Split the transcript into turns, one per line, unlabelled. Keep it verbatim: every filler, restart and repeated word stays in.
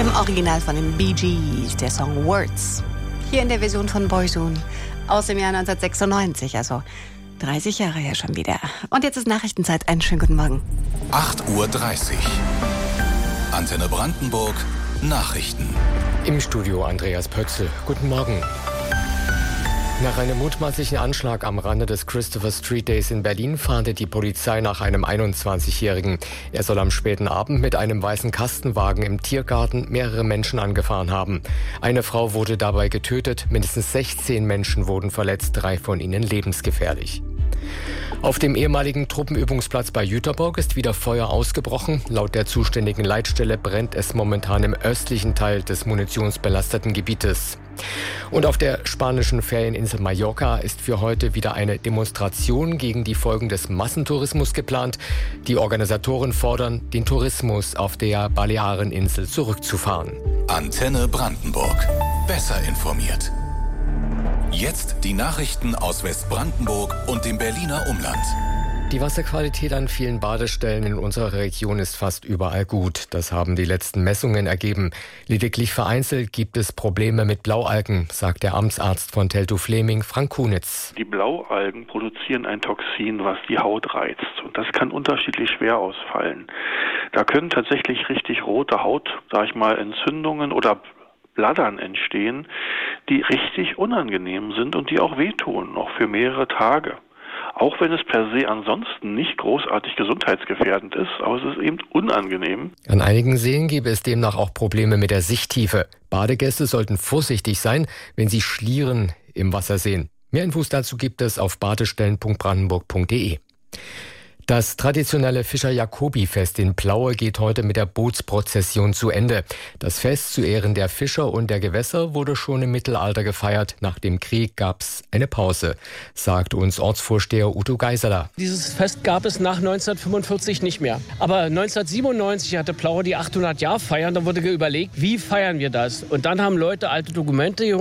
Im Original von den Bee Gees, der Song Words. Hier in der Version von Boyzone aus dem Jahr neunzehnhundertsechsundneunzig, also dreißig Jahre her schon wieder. Und jetzt ist Nachrichtenzeit. Einen schönen guten Morgen.
acht Uhr dreißig. Antenne Brandenburg. Nachrichten.
Im Studio Andreas Pötzl. Guten Morgen. Nach einem mutmaßlichen Anschlag am Rande des Christopher Street Days in Berlin fahndet die Polizei nach einem einundzwanzigjährigen. Er soll am späten Abend mit einem weißen Kastenwagen im Tiergarten mehrere Menschen angefahren haben. Eine Frau wurde dabei getötet, mindestens sechzehn Menschen wurden verletzt, drei von ihnen lebensgefährlich. Auf dem ehemaligen Truppenübungsplatz bei Jüterbock ist wieder Feuer ausgebrochen. Laut der zuständigen Leitstelle brennt es momentan im östlichen Teil des munitionsbelasteten Gebietes. Und auf der spanischen Ferieninsel Mallorca ist für heute wieder eine Demonstration gegen die Folgen des Massentourismus geplant. Die Organisatoren fordern, den Tourismus auf der Baleareninsel zurückzufahren.
Antenne Brandenburg. Besser informiert. Jetzt die Nachrichten aus Westbrandenburg und dem Berliner Umland.
Die Wasserqualität an vielen Badestellen in unserer Region ist fast überall gut. Das haben die letzten Messungen ergeben. Lediglich vereinzelt gibt es Probleme mit Blaualgen, sagt der Amtsarzt von Teltow-Fläming, Frank Kunitz.
Die Blaualgen produzieren ein Toxin, was die Haut reizt. Und das kann unterschiedlich schwer ausfallen. Da können tatsächlich richtig rote Haut, sag ich mal, Entzündungen oder Bladdern entstehen, die richtig unangenehm sind und die auch wehtun, noch für mehrere Tage. Auch wenn es per se ansonsten nicht großartig gesundheitsgefährdend ist, aber es ist eben unangenehm.
An einigen Seen gäbe es demnach auch Probleme mit der Sichttiefe. Badegäste sollten vorsichtig sein, wenn sie Schlieren im Wasser sehen. Mehr Infos dazu gibt es auf badestellen punkt brandenburg punkt de. Das traditionelle Fischer-Jacobi-Fest in Plaue geht heute mit der Bootsprozession zu Ende. Das Fest zu Ehren der Fischer und der Gewässer wurde schon im Mittelalter gefeiert. Nach dem Krieg gab's eine Pause, sagt uns Ortsvorsteher Udo Geiseler.
Dieses Fest gab es nach neunzehnhundertfünfundvierzig nicht mehr. Aber neunzehnhundertsiebenundneunzig hatte Plaue die achthundert Jahr feiern. Da wurde überlegt, wie feiern wir das? Und dann haben Leute alte Dokumente